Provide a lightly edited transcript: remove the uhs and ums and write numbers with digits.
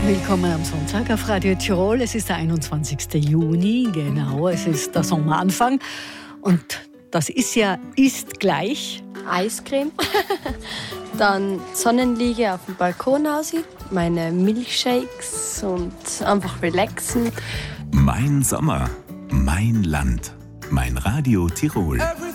Willkommen am Sonntag auf Radio Tirol. Es ist der 21. Juni, genau, es ist der Sommeranfang. Und das ist gleich Eiscreme, dann Sonnenliege auf dem Balkon aussieht, meine Milchshakes und einfach relaxen. Mein Sommer, mein Land, mein Radio Tirol.